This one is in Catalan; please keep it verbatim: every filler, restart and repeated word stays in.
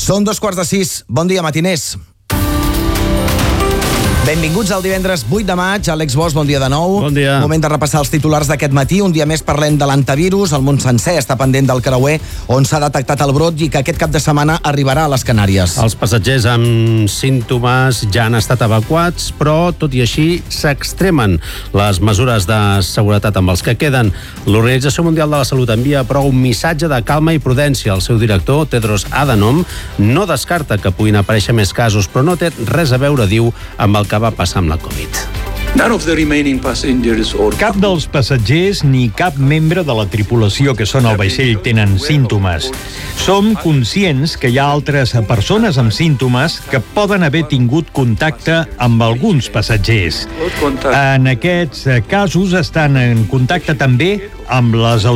Són dos quarts de sis. Bon dia, matiners. Benvinguts al divendres vuit de maig. Àlex Bosch, bon dia de nou. Bon dia. Moment de repassar els titulars d'aquest matí. Un dia més parlem de l'antivirus. El món sencer està pendent del creuer on s'ha detectat el brot i que aquest cap de setmana arribarà a les Canàries. Els passatgers amb símptomes ja han estat evacuats, però tot i així s'extremen les mesures de seguretat amb els que queden. L'Organització Mundial de la Salut envia però un missatge de calma i prudència. El seu director, Tedros Adhanom, no descarta que puguin aparèixer més casos, però no té res a veure, diu, amb el que va passar amb la Covid. Cap dels passatgers ni cap membre de la tripulació que són al vaixell tenen símptomes. Som conscients que hi ha altres persones amb símptomes que poden haver tingut contacte amb alguns passatgers. En aquests casos estan en contacte també amb les